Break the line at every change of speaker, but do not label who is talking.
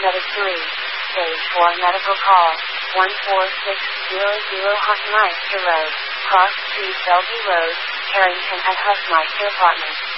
paramedic 3. Stage 4 medical call. 14600 Hofmeister Road, Cross Street, Bellevue Road, Carrington at Hofmeister Apartments.